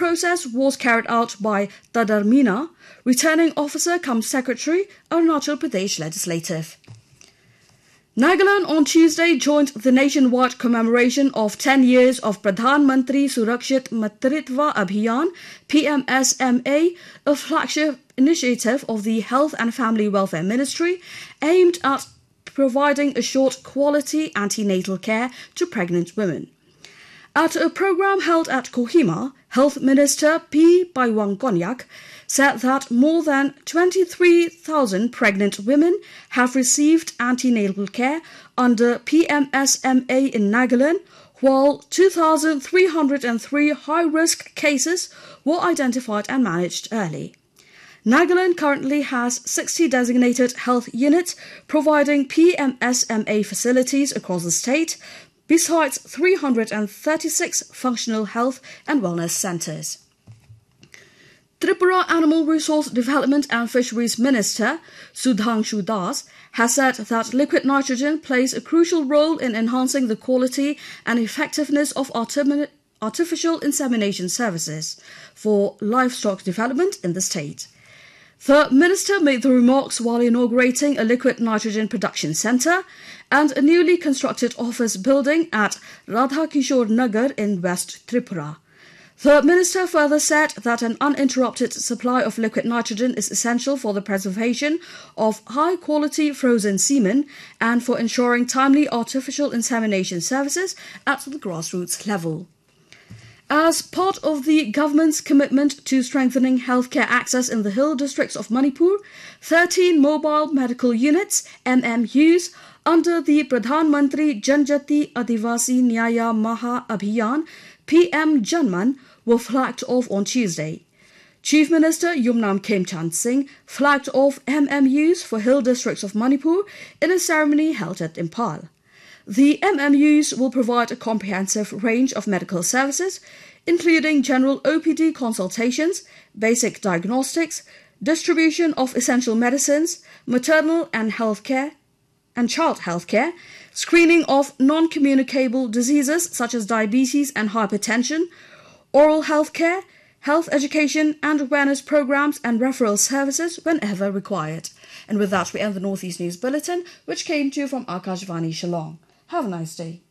process was carried out by Tadar Meena, returning officer cum secretary, Arunachal Pradesh Legislative. Nagaland on Tuesday joined the nationwide commemoration of 10 years of Pradhan Mantri Surakshit Matritva Abhiyan (PMSMA), a flagship initiative of the Health and Family Welfare Ministry aimed at providing assured quality antenatal care to pregnant women. At a program held at Kohima, Health Minister P. Baiwang Konyak said that more than 23,000 pregnant women have received antenatal care under PMSMA in Nagaland, while 2,303 high-risk cases were identified and managed early. Nagaland currently has 60 designated health units providing PMSMA facilities across the state, besides 336 functional health and wellness centres. Tripura Animal Resource Development and Fisheries Minister Sudhanshu Das has said that liquid nitrogen plays a crucial role in enhancing the quality and effectiveness of artificial insemination services for livestock development in the state. The minister made the remarks while inaugurating a liquid nitrogen production centre and a newly constructed office building at Radhakishore Nagar in West Tripura. The minister further said that an uninterrupted supply of liquid nitrogen is essential for the preservation of high-quality frozen semen and for ensuring timely artificial insemination services at the grassroots level. As part of the government's commitment to strengthening healthcare access in the hill districts of Manipur, 13 mobile medical units, MMUs, under the Pradhan Mantri Janjati Adivasi Nyaya Maha Abhiyan, PM Janman, were flagged off on Tuesday. Chief Minister Yumnam Khemchand Singh flagged off MMUs for hill districts of Manipur in a ceremony held at Impal. The MMUs will provide a comprehensive range of medical services, including general OPD consultations, basic diagnostics, distribution of essential medicines, maternal and child health care, screening of non-communicable diseases such as diabetes and hypertension, oral health care, health education and awareness programs and referral services whenever required. And with that, we end the Northeast News Bulletin, which came to you from Akashvani Shillong. Have a nice day.